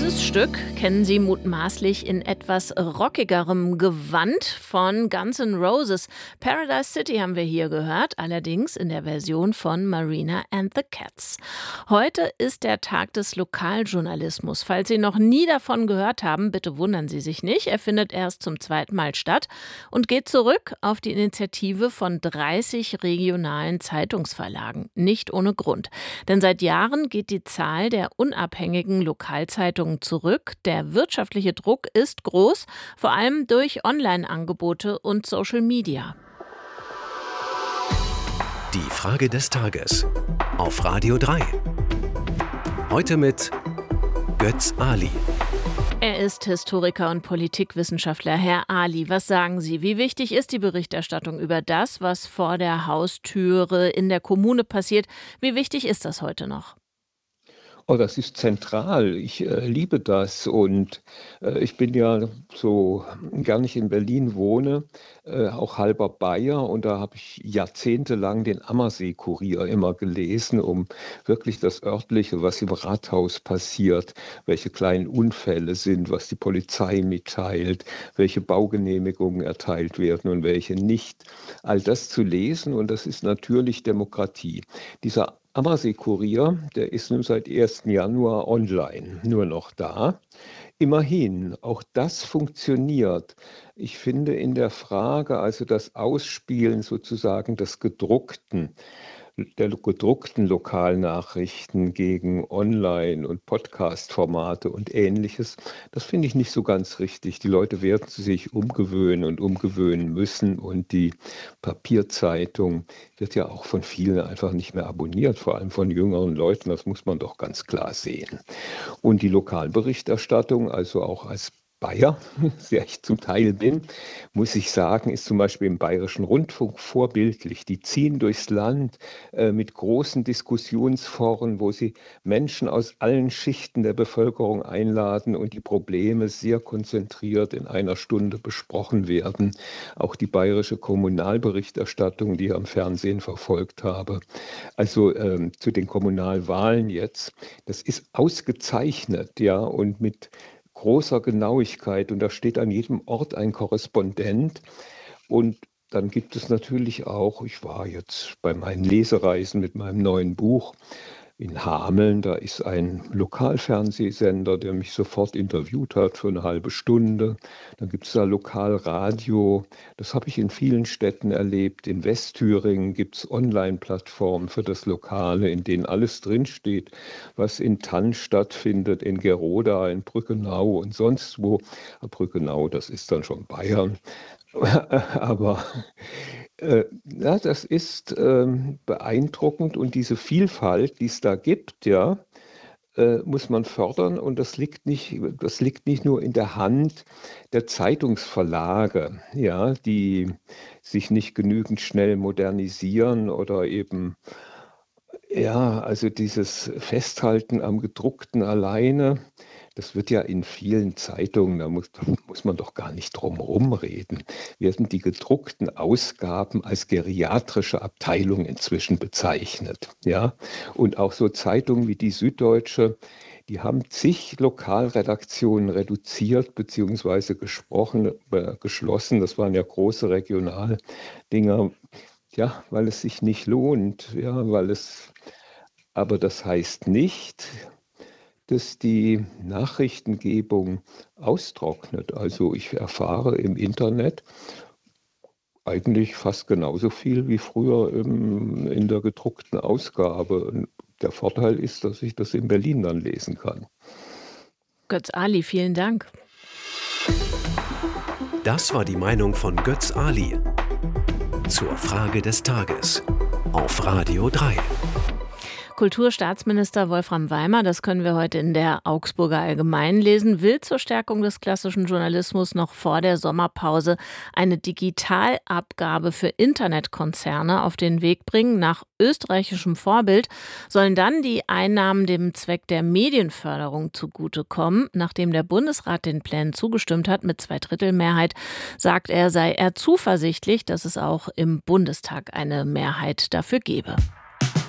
Dieses Stück kennen Sie mutmaßlich in etwas rockigerem Gewand von Guns N' Roses. Paradise City haben wir hier gehört, allerdings in der Version von Marina and the Cats. Heute ist der Tag des Lokaljournalismus. Falls Sie noch nie davon gehört haben, bitte wundern Sie sich nicht. Er findet erst zum zweiten Mal statt und geht zurück auf die Initiative von 30 regionalen Zeitungsverlagen. Nicht ohne Grund. Denn seit Jahren geht die Zahl der unabhängigen Lokalzeitungen zurück. Der wirtschaftliche Druck ist groß, vor allem durch Online-Angebote und Social Media. Die Frage des Tages auf Radio 3. Heute mit Götz Ali. Er ist Historiker und Politikwissenschaftler. Herr Ali, was sagen Sie? Wie wichtig ist die Berichterstattung über das, was vor der Haustüre in der Kommune passiert? Wie wichtig ist das heute noch? Oh, das ist zentral. Ich liebe das und ich bin ja so gar nicht in Berlin wohne, auch halber Bayer und da habe ich jahrzehntelang den Ammersee-Kurier immer gelesen, um wirklich das Örtliche, was im Rathaus passiert, welche kleinen Unfälle sind, was die Polizei mitteilt, welche Baugenehmigungen erteilt werden und welche nicht. All das zu lesen und das ist natürlich Demokratie. Dieser Ammersee-Kurier, der ist nun seit 1. Januar online, nur noch da. Immerhin, auch das funktioniert. Ich finde in der Frage, also das Ausspielen sozusagen der gedruckten Lokalnachrichten gegen Online- und Podcast-Formate und Ähnliches, das finde ich nicht so ganz richtig. Die Leute werden sich umgewöhnen und umgewöhnen müssen und die Papierzeitung wird ja auch von vielen einfach nicht mehr abonniert, vor allem von jüngeren Leuten, das muss man doch ganz klar sehen. Und die Lokalberichterstattung, also auch als Bayer, der ich zum Teil bin, muss ich sagen, ist zum Beispiel im Bayerischen Rundfunk vorbildlich. Die ziehen durchs Land mit großen Diskussionsforen, wo sie Menschen aus allen Schichten der Bevölkerung einladen und die Probleme sehr konzentriert in einer Stunde besprochen werden. Auch die bayerische Kommunalberichterstattung, die ich am Fernsehen verfolgt habe. Also zu den Kommunalwahlen jetzt, das ist ausgezeichnet, ja, und mit großer Genauigkeit und da steht an jedem Ort ein Korrespondent und dann gibt es natürlich auch, ich war jetzt bei meinen Lesereisen mit meinem neuen Buch in Hameln, da ist ein Lokalfernsehsender, der mich sofort interviewt hat für eine halbe Stunde. Dann gibt es da Lokalradio, das habe ich in vielen Städten erlebt. In Westthüringen gibt es Online-Plattformen für das Lokale, in denen alles drinsteht, was in Thann stattfindet, in Geroda, in Brückenau und sonst wo. Brückenau, das ist dann schon Bayern. Aber ja, das ist beeindruckend und diese Vielfalt, die es da gibt, ja, muss man fördern und das liegt nicht nur in der Hand der Zeitungsverlage, ja, die sich nicht genügend schnell modernisieren oder eben, ja, also dieses Festhalten am Gedruckten alleine. Das wird ja in vielen Zeitungen, da muss man doch gar nicht drum rumreden, werden die gedruckten Ausgaben als geriatrische Abteilung inzwischen bezeichnet. Ja? Und auch so Zeitungen wie die Süddeutsche, die haben zig Lokalredaktionen reduziert bzw. geschlossen. Das waren ja große Regionaldinger, ja, weil es sich nicht lohnt, ja, aber das heißt nicht, dass die Nachrichtengebung austrocknet. Also ich erfahre im Internet eigentlich fast genauso viel wie früher in der gedruckten Ausgabe. Und der Vorteil ist, dass ich das in Berlin dann lesen kann. Götz Ali, vielen Dank. Das war die Meinung von Götz Ali zur Frage des Tages auf Radio 3. Kulturstaatsminister Wolfram Weimer, das können wir heute in der Augsburger Allgemeinen lesen, will zur Stärkung des klassischen Journalismus noch vor der Sommerpause eine Digitalabgabe für Internetkonzerne auf den Weg bringen. Nach österreichischem Vorbild sollen dann die Einnahmen dem Zweck der Medienförderung zugutekommen. Nachdem der Bundesrat den Plänen zugestimmt hat mit 2/3 sagt er, sei er zuversichtlich, dass es auch im Bundestag eine Mehrheit dafür gebe.